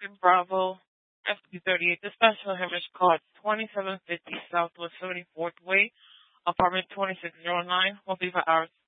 American Bravo FQ38 dispatch for Hamish call 2750 Southwest 74th Way, apartment 2609, will be for hours